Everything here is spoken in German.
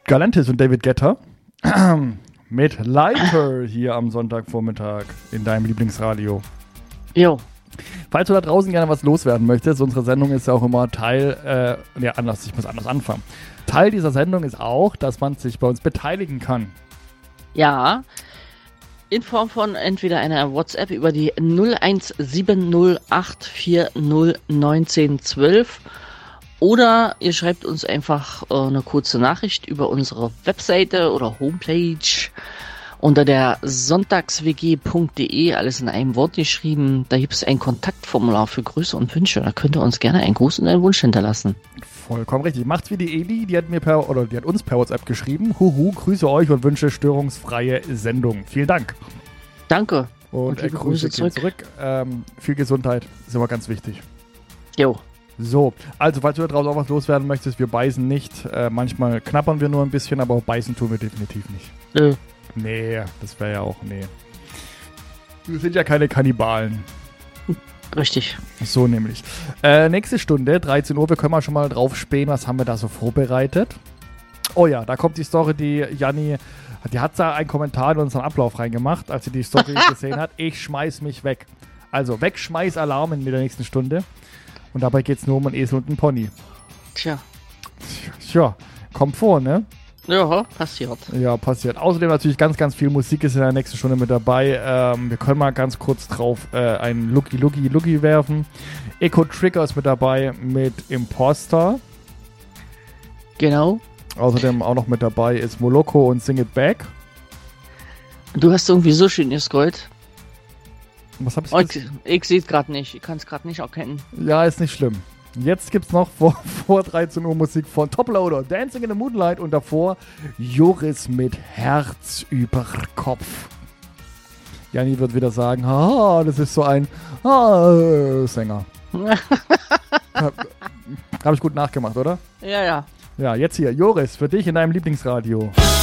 Galantis und David Guetta mit Lighter hier am Sonntagvormittag in deinem Lieblingsradio. Jo. Falls du da draußen gerne was loswerden möchtest, unsere Sendung ist ja auch immer Teil, ich muss anders anfangen. Teil dieser Sendung ist auch, dass man sich bei uns beteiligen kann. Ja, in Form von entweder einer WhatsApp über die 01708401912 oder ihr schreibt uns einfach eine kurze Nachricht über unsere Webseite oder Homepage unter der sonntagswg.de, alles in einem Wort geschrieben. Da gibt es ein Kontaktformular für Grüße und Wünsche. Da könnt ihr uns gerne einen Gruß und einen Wunsch hinterlassen. Vollkommen richtig. Macht's wie die Eli, die hat uns per WhatsApp geschrieben. Grüße euch und wünsche störungsfreie Sendung. Vielen Dank. Danke. Und Grüße zurück. Viel Gesundheit ist immer ganz wichtig. Jo. So, also falls du da draußen auch was loswerden möchtest, wir beißen nicht. Manchmal knabbern wir nur ein bisschen, aber beißen tun wir definitiv nicht. Nee, das wäre ja auch, Wir sind ja keine Kannibalen. Richtig. So nämlich. Nächste Stunde, 13 Uhr, wir können mal schon mal drauf spähen, was haben wir da so vorbereitet. Oh ja, da kommt die Story, die Janni, die hat da einen Kommentar in unseren Ablauf reingemacht, als sie die Story gesehen hat. Ich schmeiß mich weg. Also Wegschmeißalarm in der nächsten Stunde. Und dabei geht es nur um einen Esel und einen Pony. Tja, kommt vor, ne? Ja, passiert. Ja, passiert. Außerdem natürlich ganz, ganz viel Musik ist in der nächsten Stunde mit dabei. Wir können mal ganz kurz drauf einen Lucky werfen. Echo Trigger ist mit dabei mit Imposter. Genau. Außerdem auch noch mit dabei ist Moloko und Sing It Back. Du hast irgendwie so schön gescrollt. Was hab ich Ich sehe es gerade nicht. Ich kann es gerade nicht erkennen. Ja, ist nicht schlimm. Jetzt gibt's noch vor 13 Uhr Musik von Toploader, Dancing in the Moonlight und davor Joris mit Herz über Kopf. Janni wird wieder sagen, das ist so ein Sänger. Hab ich gut nachgemacht, oder? Ja. Ja, jetzt hier, Joris, für dich in deinem Lieblingsradio.